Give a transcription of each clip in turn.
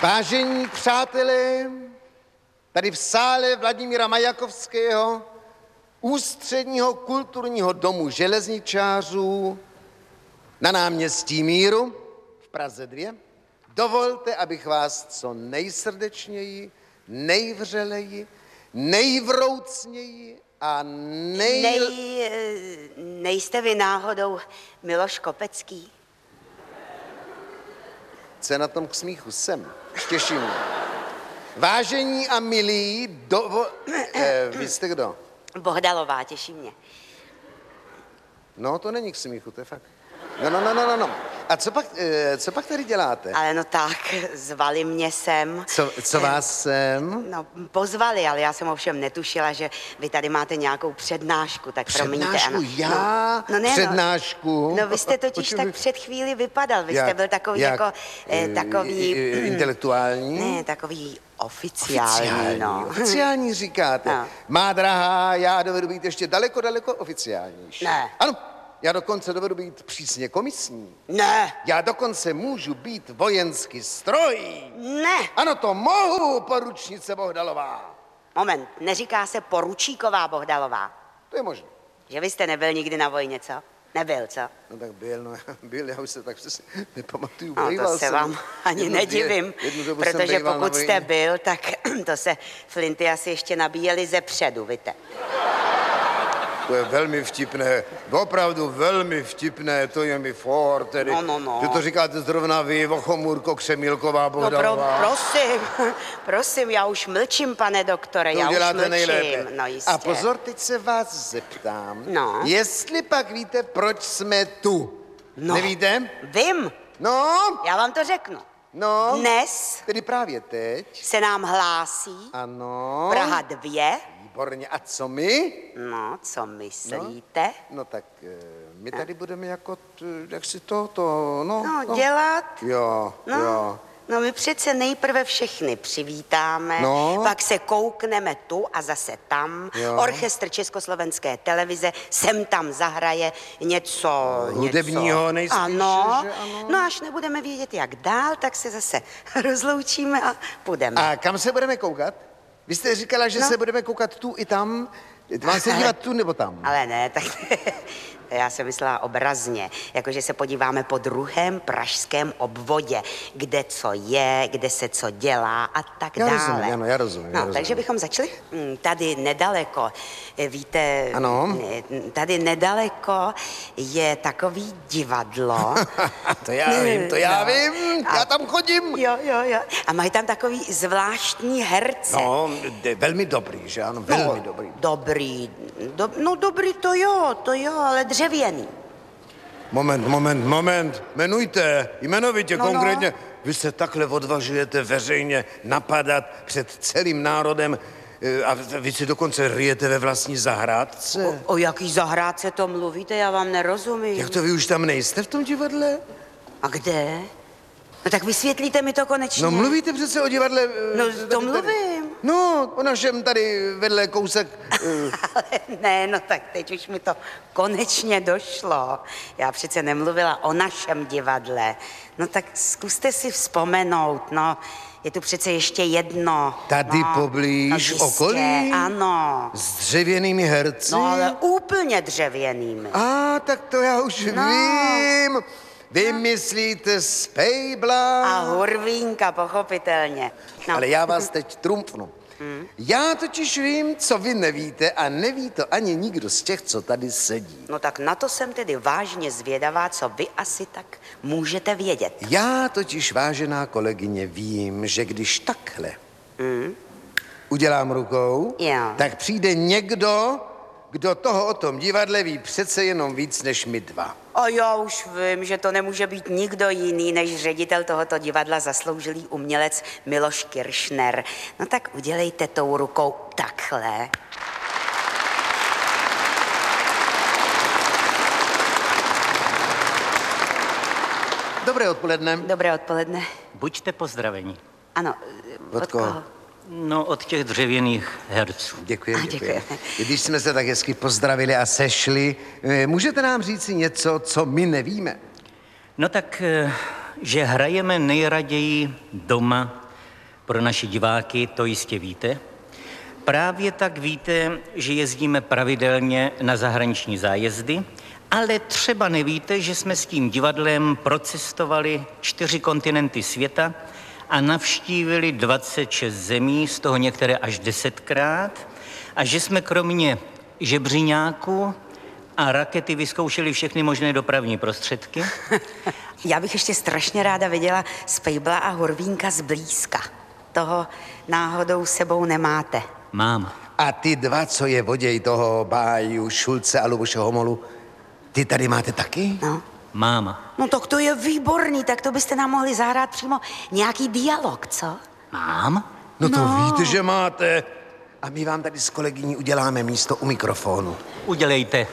Vážení přátelé, tady v sále Vladimíra Majakovského, Ústředního kulturního domu železničářů na náměstí Míru v Praze 2, dovolte, abych vás co nejsrdečněji, nejvřeleji, nejvroucněji a Nejste vy náhodou Miloš Kopecký? Co je na tom k smíchu? Jsem. Těší mě. Vážení a milí, vy jste kdo? Bohdalová, těší mě. No, to není k smíchu, to je fakt. No. A co pak tady děláte? Ale no tak, zvali mě sem. Co vás sem? No, pozvali, ale já jsem ovšem netušila, že vy tady máte nějakou přednášku, tak promiňte. Přednášku? Ano. Já? No, ne, přednášku? No, vy jste totiž tak před chvíli vypadal. Vy jste byl takový jako takový... Intelektuální? Ne, takový oficiální, no. Oficiální říkáte. No. Má drahá, já dovedu být ještě daleko oficiálnější. Ne. Ano, já dokonce dovedu být přísně komisní. Ne. Já dokonce můžu být vojenský stroj. Ne. Ano, to mohu, poručnice Bohdalová. Moment, neříká se poručíková Bohdalová. To je možné. Že vy jste nebyl nikdy na vojně, co? Nebyl, co? No tak byl, já už se tak přesně nepamatuju. No to se vám ani nedivím, protože pokud jste byl, tak to se flinty asi ještě nabíjely ze předu, víte. To je velmi vtipné, opravdu velmi vtipné, to je mi for, tedy. No. Že to říkáte zrovna vy, Vochomůrko Křemílková Bohdalová. No prosím, já už mlčím, pane doktore, já už mlčím. Nejlépe. No jistě. A pozor, teď se vás zeptám, No. jestli pak víte, proč jsme tu. No. Nevíte? Vím, No, já vám to řeknu. no. Dnes Tedy právě teď. se nám hlásí Ano. Praha 2. Výborně. A co my? No, co myslíte? No tak my tady budeme jako, jak si to, No, dělat? Jo. No my přece nejprve všechny přivítáme, pak se koukneme tu a zase tam. Jo. Orchestr Československé televize sem tam zahraje něco... Hudebního nejspíše, ano. že ano? No až nebudeme vědět, jak dál, tak se zase rozloučíme a půjdeme. A kam se budeme koukat? Vy jste říkala, že se budeme koukat tu i tam. Mám se dívat tu nebo tam? Ale ne, tak já jsem myslela obrazně, jakože se podíváme po druhém pražském obvodě, kde co je, kde se co dělá a tak dále. Já rozumím. Takže bychom začali tady nedaleko, víte, ano. Tady nedaleko je takový divadlo. To já vím, já tam chodím. Jo. A mají tam takový zvláštní herce. No, velmi dobrý, že ano, velmi dobrý. Dobrý to jo, ale dřevěný. Moment, jmenujte, jmenovitě, konkrétně. Vy se takhle odvažujete veřejně napadat před celým národem a vy si dokonce ryjete ve vlastní zahrádce. O jaký zahrádce to mluvíte, já vám nerozumím. Jak to vy už tam nejste v tom divadle? A kde? No tak vysvětlíte mi to konečně. No mluvíte přece o divadle... No to mluvím. No, o našem tady vedle kousek... Ale ne, no tak teď už mi to konečně došlo. Já přece nemluvila o našem divadle. No tak zkuste si vzpomenout, no. Je tu přece ještě jedno. Tady poblíž jistě, okolí? Ano. S dřevěnými herci? No ale úplně dřevěnými. Tak to já už vím. Vy myslíte Spejbla? A Hurvínka, pochopitelně. No. Ale já vás teď trumfnu. Já totiž vím, co vy nevíte a neví to ani nikdo z těch, co tady sedí. No tak na to jsem tedy vážně zvědavá, co vy asi tak můžete vědět. Já totiž, vážená kolegyně, vím, že když takhle udělám rukou, tak přijde někdo, kdo toho o tom divadle ví přece jenom víc než my dva. A já už vím, že to nemůže být nikdo jiný než ředitel tohoto divadla, zasloužilý umělec Miloš Kiršner. No tak udělejte tou rukou takhle. Dobré odpoledne. Dobré odpoledne. Buďte pozdraveni. Ano, od koho? No, od těch dřevěných herců. Děkuji. Když jsme se tak hezky pozdravili a sešli, můžete nám říci něco, co my nevíme? No tak, že hrajeme nejraději doma Pro naše diváky to jistě víte. Právě tak víte, že jezdíme pravidelně na zahraniční zájezdy, ale třeba nevíte, že jsme s tím divadlem procestovali 4 kontinenty světa a navštívili 26 zemí, z toho některé až 10krát, a že jsme kromě žebříňáku a rakety vyzkoušeli všechny možné dopravní prostředky. Já bych ještě strašně ráda viděla Spejbla a Horvínka zblízka. Toho náhodou sebou nemáte. Mám. A ty 2, co je voděj toho Báju, Šulce a Luboše Homolu, ty tady máte taky? No. Mám. No tak to je výborný, tak to byste nám mohli zahrát přímo nějaký dialog, co? Mám? No to víte, že máte. A my vám tady s kolegyní uděláme místo u mikrofonu. Udělejte.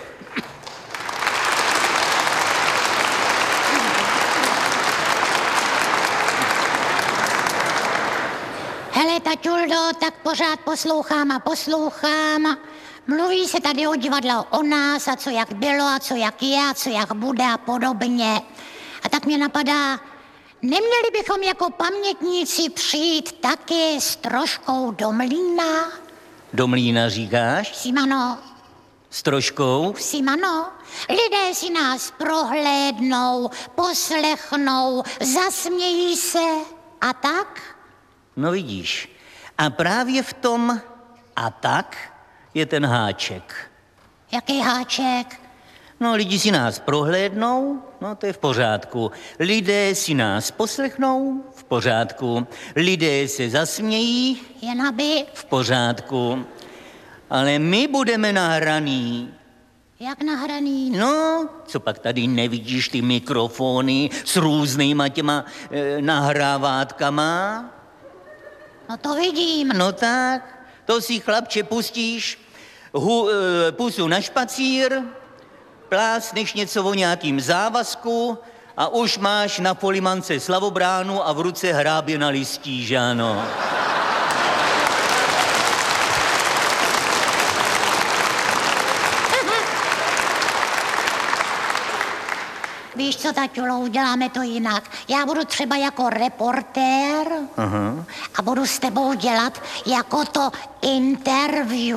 Hele, taťuldo, tak pořád poslouchám a poslouchám. Mluví se tady o divadle o nás a co jak bylo a co jak je a co jak bude a podobně. A tak mě napadá, neměli bychom jako pamětníci přijít taky s troškou do mlýna? Do mlýna říkáš? Simano, S troškou? Simano, lidé si nás prohlédnou, poslechnou, zasmějí se a tak? No vidíš. A právě v tom a tak je ten háček. Jaký háček? No, lidi si nás prohlédnou, no to je v pořádku. Lidé si nás poslechnou, v pořádku. Lidé se zasmějí, Jen aby, v pořádku. Ale my budeme nahraný. jak nahraný? No, co pak tady nevidíš ty mikrofony s různýma těma nahrávátkama? No to vidím. No tak, to si chlapče pustíš pusu na špacír, plásneš něco o nějakým závazku a už máš na polimance slavobránu a v ruce hrábě na listí, že ano? Víš co, taťulo, uděláme to jinak. Já budu třeba jako reportér a budu s tebou dělat jako to interview,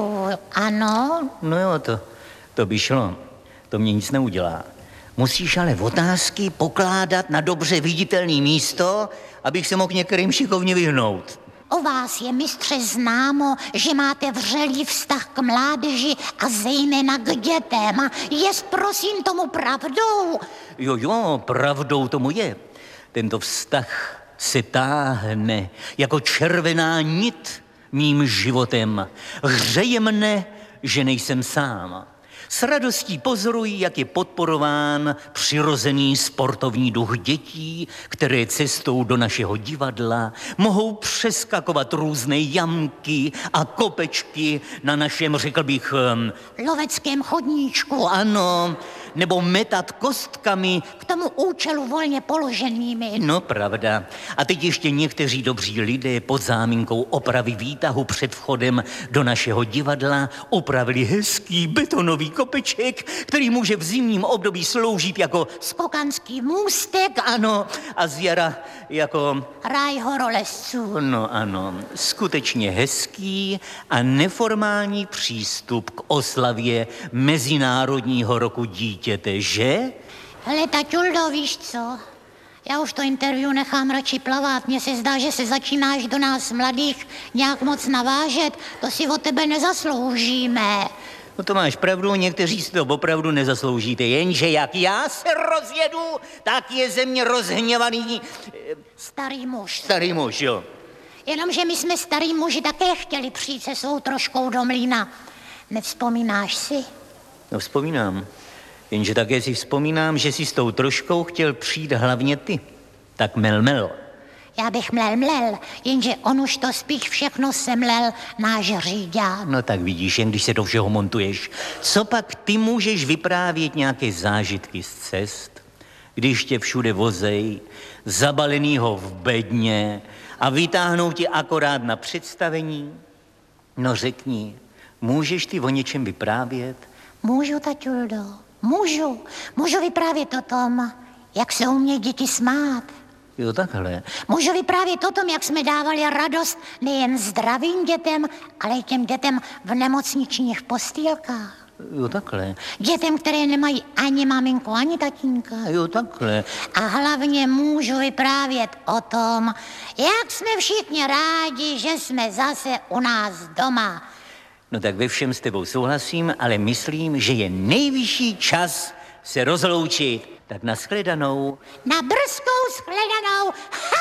ano? No jo, to by šlo. To mě nic neudělá. Musíš ale otázky pokládat na dobře viditelné místo, abych se mohl některým šikovně vyhnout. O vás je, mistře, známo, že máte vřelý vztah k mládeži a zejména k dětem. Jest prosím tomu pravdou? Jo, pravdou tomu je. Tento vztah se táhne jako červená nit mým životem. Hřeje mne, že nejsem sám. S radostí pozoruji, jak je podporován přirozený sportovní duch dětí, které cestou do našeho divadla mohou přeskakovat různé jamky a kopečky na našem, řekl bych, Loveckém chodníčku. ano, nebo metat kostkami. K tomu účelu volně položenými. No, pravda. A teď ještě někteří dobří lidé pod záminkou opravy výtahu před vchodem do našeho divadla upravili hezký betonový kopeček, který může v zimním období sloužit jako Skokanský můstek. ano, a z jara jako Ráj horolezců. no ano, skutečně hezký a neformální přístup k oslavě Mezinárodního roku dítěte, že? Hele, taťuldo, víš co? Já už to interview nechám radši plavat. Mně se zdá, že se začínáš do nás mladých nějak moc navážet. To si od tebe nezasloužíme. No to máš pravdu, někteří si to opravdu nezasloužíte, jenže jak já se rozjedu, tak je ze mě rozhněvaný Starý muž. starý muž, jo. Jenomže my jsme starý muži také chtěli přijít se svou troškou do mlýna. Nevzpomínáš si? No vzpomínám, jenže také si vzpomínám, že si s tou troškou chtěl přijít hlavně ty. Tak mel. Já bych mlel, jenže on už to spíš všechno semlel náš říďák. No tak vidíš, jen když se do všeho montuješ. Co pak ty můžeš vyprávět nějaké zážitky z cest, když tě všude vozej, zabalenýho v bedně a vytáhnou tě akorát na představení? No řekni, můžeš ty o něčem vyprávět? Můžu, taťuldo, můžu vyprávět o tom, jak se umějí děti smát. Jo, takhle. Můžu vyprávět o tom, jak jsme dávali radost nejen zdravým dětem, ale i těm dětem v nemocničních postýlkách. Jo, takhle. Dětem, které nemají ani maminku, ani tatínka. Jo, takhle. A hlavně můžu vyprávět o tom, jak jsme všichni rádi, že jsme zase u nás doma. No tak ve všem s tebou souhlasím, ale myslím, že je nejvyšší čas se rozloučit. Tak nashledanou. Na brzkou shledanou.